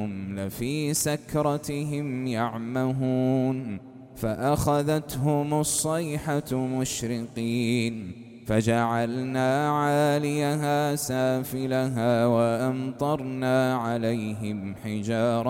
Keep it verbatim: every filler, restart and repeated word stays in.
هم لفي سكرتهم يعمهون فأخذتهم الصيحة مشرقين فجعلنا عاليها سافلها وأمطرنا عليهم حجارة